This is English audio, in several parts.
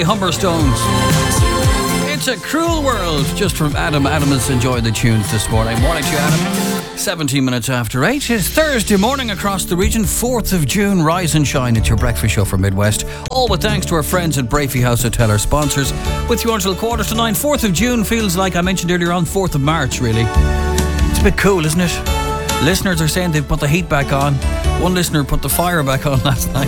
Humberstones. It's a Cruel World, just from Adam. Adam has enjoyed the tunes this morning. Morning to you, Adam. 17 minutes after 8. It's Thursday morning across the region, 4th of June. Rise and shine. It's your breakfast show for Midwest. All with thanks to our friends at Brafey House Hotel, our sponsors. With you until 8:45. 4th of June feels like, I mentioned earlier on, 4th of March, really. It's a bit cool, isn't it? Listeners are saying they've put the heat back on. One listener put the fire back on last night.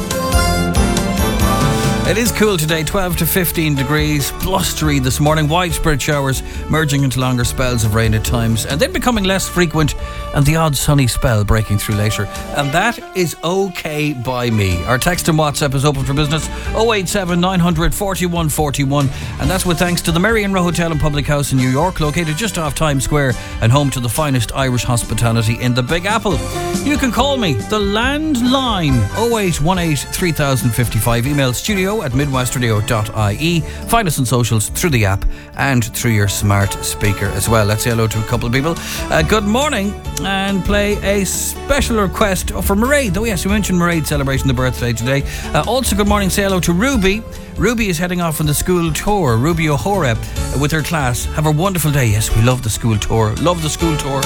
It is cool today, 12 to 15 degrees, blustery this morning, widespread showers merging into longer spells of rain at times and then becoming less frequent, and the odd sunny spell breaking through later. And that is okay by me. Our text and WhatsApp is open for business, 087 900 41 41, and that's with thanks to the Merrion Row Hotel and Public House in New York, located just off Times Square and home to the finest Irish hospitality in the Big Apple. You can call me, the landline, 0818 3055, email studio@midwestradio.ie. Find us on socials through the app and through your smart speaker as well. Let's say hello to a couple of people. Good morning, and play a special request for Mairead. Oh yes, we mentioned Mairead celebrating the birthday today. Also good morning, say hello to Ruby. Ruby is heading off on the school tour. Ruby O'Hora with her class. Have a wonderful day. Yes, we love the school tour. Love the school tour.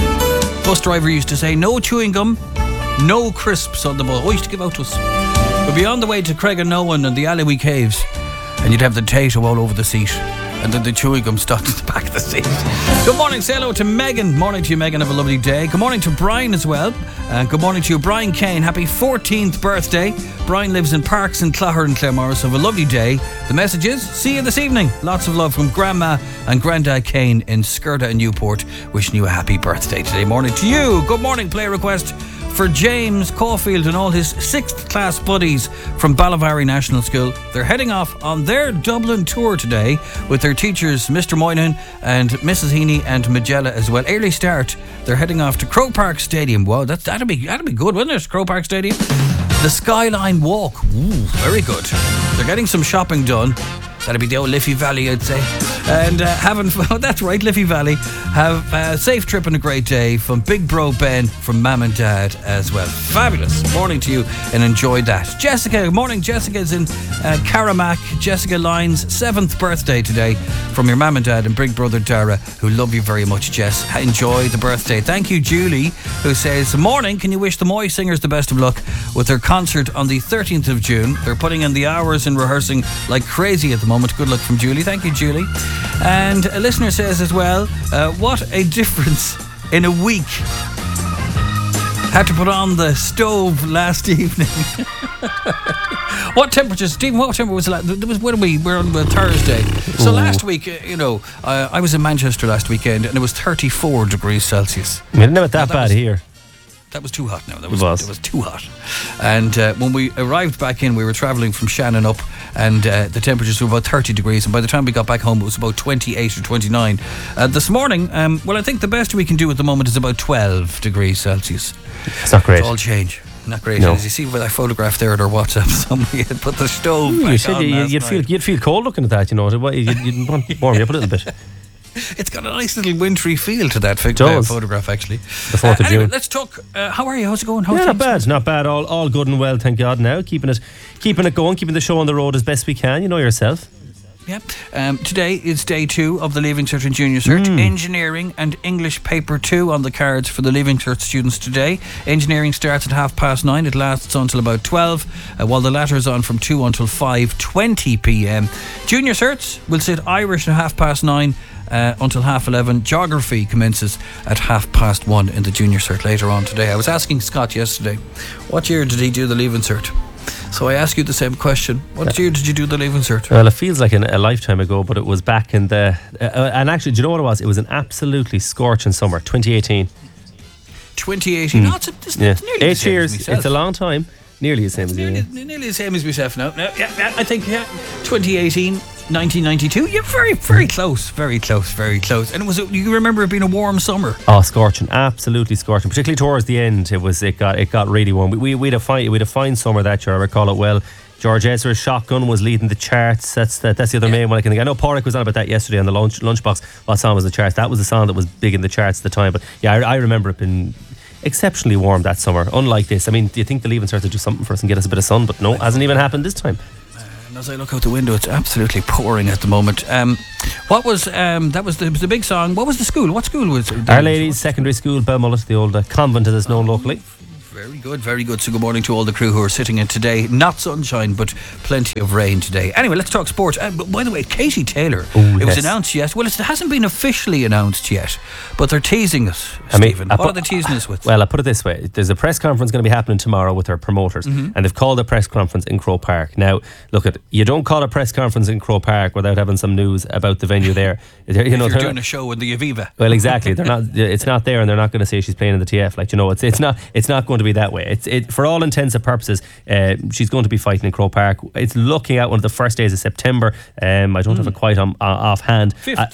Bus driver used to say, no chewing gum, no crisps on the bus. Oh, he used to give out to us. We'll be on the way to Craiganowan and the Allowee Caves, and you'd have the tato all over the seat, and then the chewing gum stuck to the back of the seat. Good morning, say hello to Megan. Morning to you, Megan. Have a lovely day. Good morning to Brian as well. Good morning to you, Brian Kane. Happy 14th birthday. Brian lives in Parks and Clogher in Claremorris. Have a lovely day. The message is, see you this evening. Lots of love from Grandma and Grandad Kane in Skirta and Newport. Wishing you a happy birthday today. Morning to you. Good morning, play request for James Caulfield and all his 6th class buddies from Ballavary National School. They're heading off on their Dublin tour today with their teachers, Mr. Moynihan and Mrs. Heaney and Magella as well. Early start. They're heading off to Croke Park Stadium. Wow, that'd be good, wouldn't it? Croke Park Stadium. The Skyline Walk. Ooh, very good. They're getting some shopping done. That'd be the old Liffey Valley, I'd say. And having fun. That's right, Liffey Valley. Have a safe trip and a great day from Big Bro Ben, from Mum and Dad as well. Fabulous. Morning to you, and enjoy that. Jessica, good morning. Jessica's in Caramack. Jessica Lyons' 7th birthday today from your Mum and Dad and Big Brother Dara, who love you very much, Jess. Enjoy the birthday. Thank you, Julie, who says, morning, can you wish the Moy Singers the best of luck with their concert on the 13th of June? They're putting in the hours and rehearsing like crazy at the moment. Good luck from Julie. Thank you, Julie. And a listener says as well, what a difference in a week. Had to put on the stove last evening. What temperature, Stephen, what temperature was it? When we were on Thursday. So last week, I was in Manchester last weekend and it was 34 degrees Celsius. We didn't have it that bad here. That was too hot now. It was too hot. And when we arrived back in, we were travelling from Shannon up, and the temperatures were about 30 degrees. And by the time we got back home, it was about 28 or 29. This morning, I think the best we can do at the moment is about 12 degrees Celsius. It's not great. It's all change. Not great. No. As you see by that photograph there at our WhatsApp, somebody had put the stove back you said on you'd feel cold looking at that, you know. You'd want to warm you up a little bit. It's got a nice little wintry feel to that photograph, actually. The 4th of anyway, June. let's talk. How are you? How's it going? Not bad. All good and well, thank God. Now keeping it going, keeping the show on the road as best we can. You know yourself. Yeah. Today is day 2 of the Leaving Cert and Junior Cert. Engineering and English Paper 2 on the cards for the Leaving Cert students today. Engineering starts at 9:30. It lasts until about 12, while the latter is on from 2 until 5:20 p.m. Junior Certs will sit Irish at 9:30. Until 11:30. Geography commences at 1:30 in the Junior Cert later on today. I was asking Scott yesterday, what year did he do the Leaving Cert? So I ask you the same question. What year did you do the Leaving Cert? Well, it feels like a lifetime ago, but it was back in the... and actually, do you know what it was? It was an absolutely scorching summer, 2018. 2018? No, it's nearly 8 years. It's a long time. Nearly the same as you. Nearly the same as myself now. I think 2018, 1992. You're very, very close. Very close. And you remember it being a warm summer? Oh, scorching. Absolutely scorching. Particularly towards the end, it got really warm. We had a fine summer that year. I recall it well. George Ezra's Shotgun was leading the charts. That's the other main one I can think. I know Porrick was on about that yesterday on the lunchbox. What song was the charts? That was the song that was big in the charts at the time. But yeah, I remember it being exceptionally warm that summer. Unlike this. I mean, do you think the Leaving Cert to do something for us and get us a bit of sun? But no, hasn't even happened this time. And as I look out the window, it's absolutely pouring at the moment. What was that was the big song? What was the school? What school was it? Our Ladies Secondary School, Belmullet, the old convent as it's known locally. Very good, very good. So good morning to all the crew who are sitting in today. Not sunshine, but plenty of rain today. Anyway, let's talk sport. But by the way, Katie Taylor, it was announced yet. Well, it hasn't been officially announced yet, but they're teasing us, Stephen. What are they teasing us with? Well, I put it this way. There's a press conference going to be happening tomorrow with our promoters, and they've called a press conference in Croke Park. Now, look, you don't call a press conference in Croke Park without having some news about the venue there. You're doing a show in the Aviva. Well, exactly. They're not. It's not there, and they're not going to say she's playing in the TF. Like, it's not. It's not going to be that way. For all intents and purposes, she's going to be fighting in Croke Park. It's looking at one of the first days of September. I don't have it quite offhand.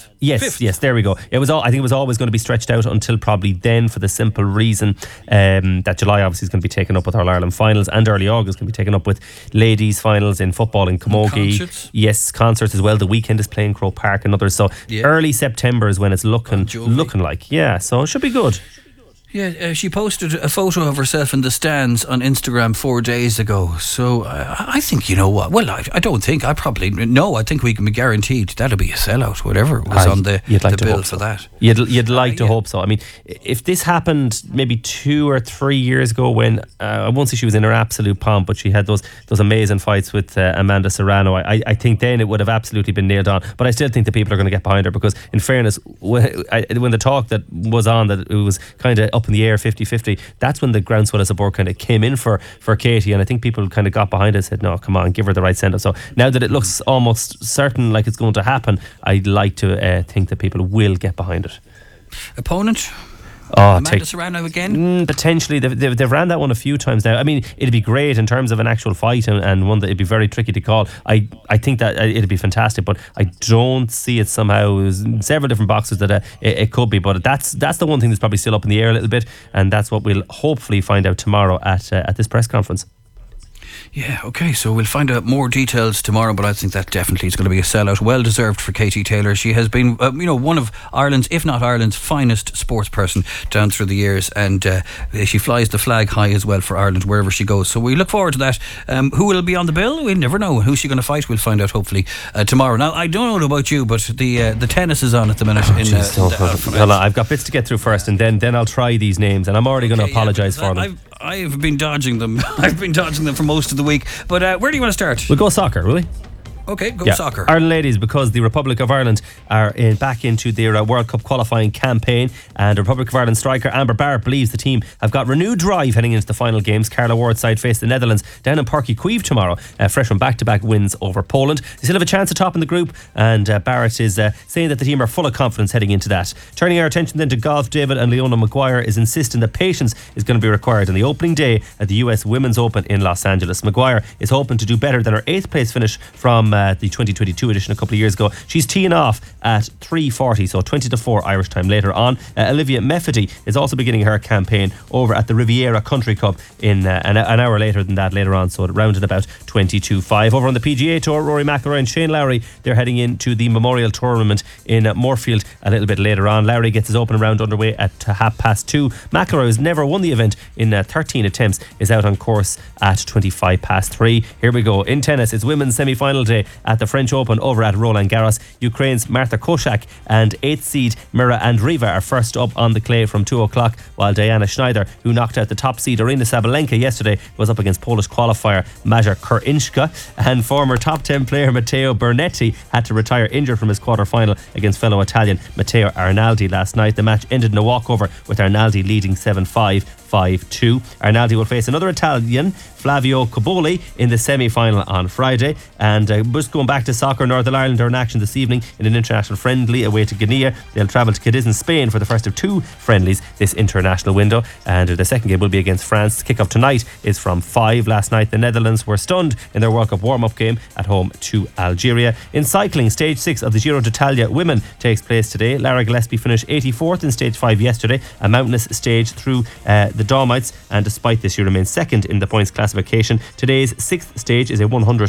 Yes, there we go. I think it was always going to be stretched out until probably then, for the simple reason that July obviously is going to be taken up with All Ireland finals, and early August going to be taken up with ladies finals in football in Camogie. Concerts. Yes, concerts as well. The weekend is playing Croke Park and others. So early September is when it's looking like. Yeah, so it should be good. Yeah, she posted a photo of herself in the stands on Instagram 4 days ago. So I think, you know what? Well, I don't think. I think we can be guaranteed that'll be a sellout, whatever was on the bill for that. You'd like to hope so. I mean, if this happened maybe 2 or 3 years ago when, I won't say she was in her absolute pomp, but she had those amazing fights with Amanda Serrano, I think then it would have absolutely been nailed on. But I still think that people are going to get behind her because, in fairness, when the talk that was on that it was kind of up in the air 50-50, that's when the groundswell of support kind of came in for Katie, and I think people kind of got behind it and said, no, come on, give her the right send-off. So now that it looks almost certain like it's going to happen, I'd like to think that people will get behind it. Opponent? Amanda Serrano again? Potentially. They've ran that one a few times now. I mean, it'd be great in terms of an actual fight and one that it'd be very tricky to call. I think that it'd be fantastic, but I don't see it somehow. There's several different boxes that it could be, but that's the one thing that's probably still up in the air a little bit, and that's what we'll hopefully find out tomorrow at this press conference. Yeah, okay, so we'll find out more details tomorrow, but I think that definitely is going to be a sellout. Well deserved for Katie Taylor. She has been, one of Ireland's, if not Ireland's, finest sports person down through the years, and she flies the flag high as well for Ireland wherever she goes. So we look forward to that. Who will be on the bill? We'll never know. Who's she going to fight? We'll find out hopefully tomorrow. Now, I don't know about you, but the tennis is on at the minute. Hold on, I've got bits to get through first, and then I'll try these names, and I'm already going to apologise for them. I've been dodging them. I've been dodging them for most of the week. But where do you want to start? We'll go soccer, will we? Okay, go soccer. Ireland ladies, because the Republic of Ireland are back into their World Cup qualifying campaign, and the Republic of Ireland striker Amber Barrett believes the team have got renewed drive heading into the final games. Carla Ward's side face the Netherlands down in Páirc Uí Chaoimh tomorrow, fresh from back-to-back wins over Poland. They still have a chance to top in the group, and Barrett is saying that the team are full of confidence heading into that. Turning our attention then to golf, David and Leona Maguire is insisting that patience is going to be required on the opening day at the US Women's Open in Los Angeles. Maguire is hoping to do better than her 8th place finish from the 2022 edition a couple of years ago. She's teeing off at 3:40, so 20-4 Irish time later on. Olivia Meffady is also beginning her campaign over at the Riviera Country Club in an hour later than that later on, so it rounded about 22-5. Over on the PGA Tour, Rory McIlroy and Shane Lowry, they're heading into the Memorial Tournament in Moorfield a little bit later on. Lowry gets his opening round underway at 2:30. McIlroy has never won the event in 13 attempts, is out on course at 3:25. Here we go. In tennis, it's women's semi-final day at the French Open over at Roland Garros. Ukraine's Marta Koshak and 8th seed Mira Andreeva are first up on the clay from 2 o'clock, while Diana Schneider, who knocked out the top seed Arina Sabalenka yesterday, was up against Polish qualifier Maja Kurinska, and former top 10 player Matteo Bernetti had to retire injured from his quarter-final against fellow Italian Matteo Arnaldi last night. The match ended in a walkover with Arnaldi leading 7-5. 5-2. Arnaldi will face another Italian, Flavio Cobolli, in the semi-final on Friday. And just going back to soccer, Northern Ireland are in action this evening in an international friendly away to Guinea. They'll travel to Cadiz in Spain for the first of 2 friendlies this international window, and the second game will be against France. Kick-off tonight is from 5. Last night the Netherlands were stunned in their World Cup warm-up game at home to Algeria. In cycling, stage 6 of the Giro d'Italia women takes place today. Lara Gillespie finished 84th in stage 5 yesterday, a mountainous stage through the Dolomites, and despite this she remains second in the points classification. Today's 6th stage is a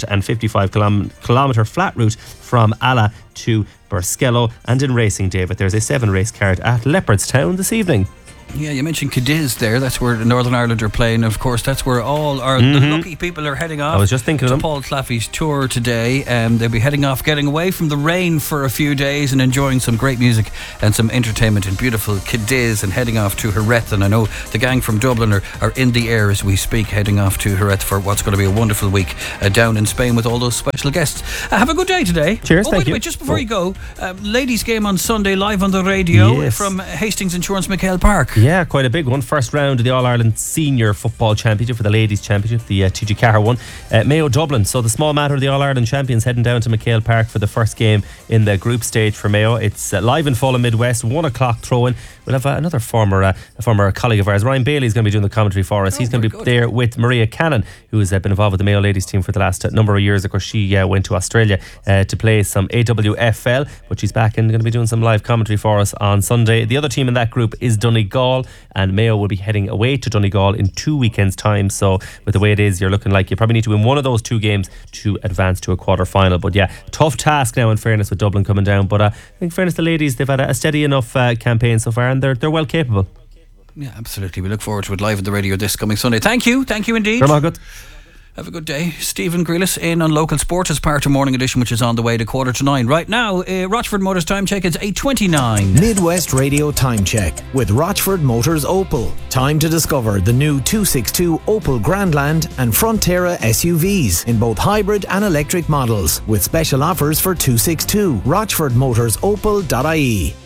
155 kilometre flat route from Alla to Berskello. And in racing, David, there's a 7 race card at Leopardstown this evening. Yeah, you mentioned Cadiz there. That's where Northern Ireland are playing. Of course, that's where all our the lucky people are heading off. I was just thinking of them. Paul Claffey's tour today. They'll be heading off, getting away from the rain for a few days and enjoying some great music and some entertainment in beautiful Cadiz and heading off to Jerez. And I know the gang from Dublin are in the air as we speak, heading off to Jerez for what's going to be a wonderful week down in Spain with all those special guests. Have a good day today. Cheers, thank you. Wait, just before you go, ladies' game on Sunday live on the radio from Hastings Insurance McHale Park. Yeah, quite a big one. First round of the All-Ireland Senior Football Championship for the Ladies Championship, the TG Carr one. Mayo Dublin. So the small matter of the All-Ireland champions heading down to McHale Park for the first game in the group stage for Mayo. It's live in Fulham Midwest, 1 o'clock throw-in. We'll have another former colleague of ours, Ryan Bailey, is going to be doing the commentary for us. He's going to be there with Maria Cannon, who has been involved with the Mayo ladies team for the last number of years. Of course, she went to Australia to play some AWFL, but she's back and going to be doing some live commentary for us on Sunday. The other team in that group is Donegal, and Mayo will be heading away to Donegal in 2 weekends' time. So with the way it is, you're looking like you probably need to win one of those 2 games to advance to a quarter-final. But yeah, tough task now in fairness with Dublin coming down. But in fairness, the ladies, they've had a steady enough campaign so far, and they're well capable. Yeah, absolutely. We look forward to it live on the radio this coming Sunday. Thank you indeed. Good. Have a good day. Stephen Grealish in on Local Sport as part of Morning Edition, which is on the way to 8:45. Right now, Rochford Motors time check is 8:29. Midwest Radio time check with Rochford Motors Opel. Time to discover the new 262 Opel Grandland and Frontera SUVs in both hybrid and electric models with special offers for 262. RochfordMotorsOpel.ie.